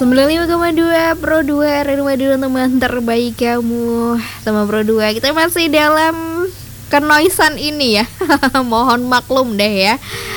95,2 Pro 2 Radio teman terbaik kamu. Teman Pro 2, kita masih dalam kenoisan ini ya. Mohon maklum deh ya.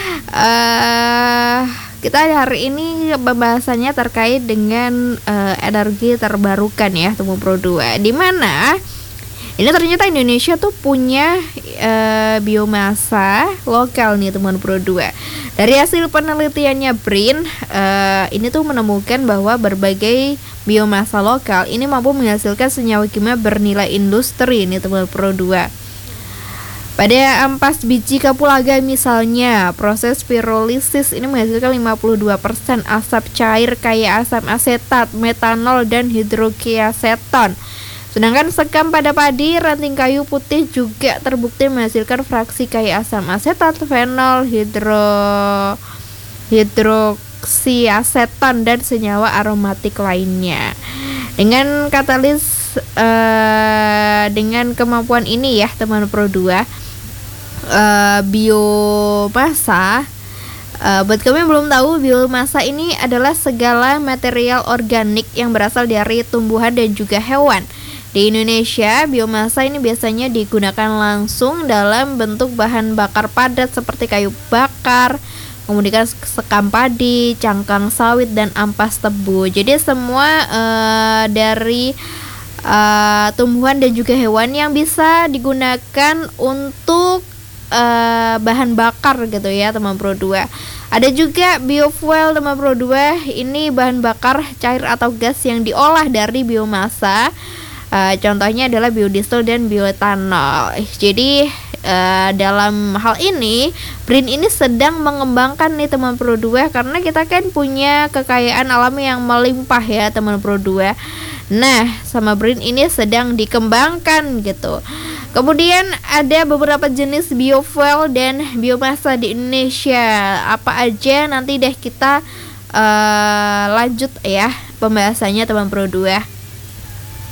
Kita hari ini pembahasannya terkait dengan energi terbarukan ya, teman Pro 2. Di mana ini ternyata Indonesia tuh punya biomasa lokal nih teman Pro 2. Dari hasil penelitiannya BRIN, ini tuh menemukan bahwa berbagai biomasa lokal ini mampu menghasilkan senyawa kimia bernilai industri ini teman Pro 2. Pada ampas biji kapulaga misalnya, proses pirolisis ini menghasilkan 52% asap cair kaya asam asetat, metanol, dan hidrokiaseton. Sedangkan sekam pada padi, ranting kayu putih juga terbukti menghasilkan fraksi kaya asam asetat, fenol, hidroksiaseton, dan senyawa aromatik lainnya. Dengan katalis dengan kemampuan ini ya teman Pro 2, biomasa, buat kamu yang belum tahu, biomasa ini adalah segala material organik yang berasal dari tumbuhan dan juga hewan. Di Indonesia, biomasa ini biasanya digunakan langsung dalam bentuk bahan bakar padat seperti kayu bakar, kemudian sekam padi, cangkang sawit, dan ampas tebu. Jadi semua dari tumbuhan dan juga hewan yang bisa digunakan untuk bahan bakar gitu ya teman Pro 2. Ada juga biofuel teman Pro 2. Ini bahan bakar cair atau gas yang diolah dari biomasa. Contohnya adalah biodiesel dan bioetanol. Jadi dalam hal ini BRIN ini sedang mengembangkan nih teman Pro 2, karena kita kan punya kekayaan alam yang melimpah ya teman Pro 2. Nah, sama BRIN ini sedang dikembangkan gitu. Kemudian ada beberapa jenis biofuel dan biomasa di Indonesia. Apa aja nanti deh kita lanjut ya pembahasannya teman Pro 2.